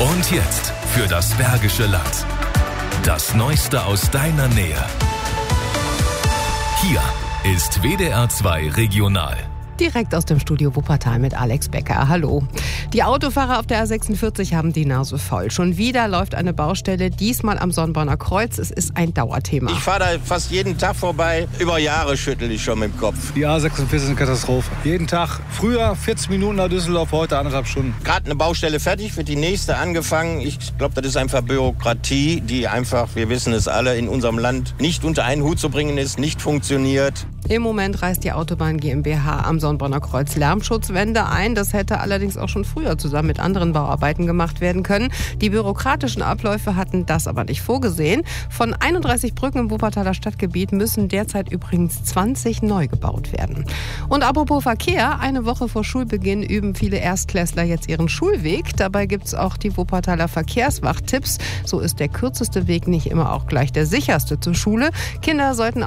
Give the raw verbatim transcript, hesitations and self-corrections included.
Und jetzt für das Bergische Land. Das Neueste aus deiner Nähe. Hier ist W D R zwei Regional. Direkt aus dem Studio Wuppertal mit Alex Becker. Hallo. Die Autofahrer auf der A sechsundvierzig haben die Nase voll. Schon wieder läuft eine Baustelle, diesmal am Sonnbronner Kreuz. Es ist ein Dauerthema. Ich fahre da fast jeden Tag vorbei. Über Jahre schüttel ich schon mit dem Kopf. Die A sechsundvierzig ist eine Katastrophe. Jeden Tag. Früher vierzig Minuten nach Düsseldorf, heute anderthalb Stunden. Gerade eine Baustelle fertig, wird die nächste angefangen. Ich glaube, das ist einfach Bürokratie, die einfach, wir wissen es alle, in unserem Land nicht unter einen Hut zu bringen ist, nicht funktioniert. Im Moment reißt die Autobahn GmbH am Sonnbronner Kreuz Lärmschutzwände ein. Das hätte allerdings auch schon früher zusammen mit anderen Bauarbeiten gemacht werden können. Die bürokratischen Abläufe hatten das aber nicht vorgesehen. Von einunddreißig Brücken im Wuppertaler Stadtgebiet müssen derzeit übrigens zwanzig neu gebaut werden. Und apropos Verkehr, eine Woche vor Schulbeginn üben viele Erstklässler jetzt ihren Schulweg. Dabei gibt es auch die Wuppertaler Verkehrswachtipps. So ist der kürzeste Weg nicht immer auch gleich der sicherste zur Schule. Kinder sollten